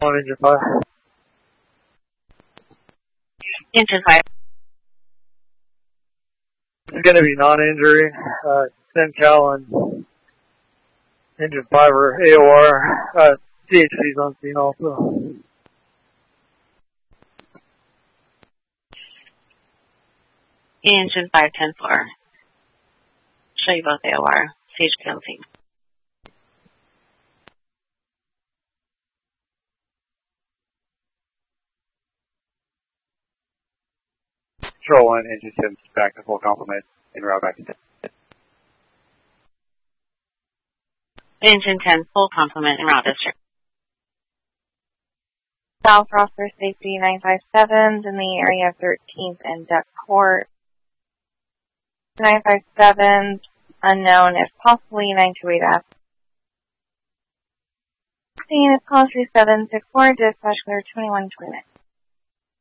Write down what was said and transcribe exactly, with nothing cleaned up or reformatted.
On engine five. Engine five. It's going to be non-injury. Uh, ten cal and engine five or A O R. Uh, C H C's on scene also. Engine five ten four. Show you both A O R. C H P on scene. Control one, engine ten back to full complement, en route back to ten. Engine ten, full complement, en route district. South Rosser Safety nine five seven's in the area of thirteenth and Duckport. nine five seven, unknown if possibly nine two eight F. Scene is call three seven six four, dispatch clear twenty-one twenty-nine.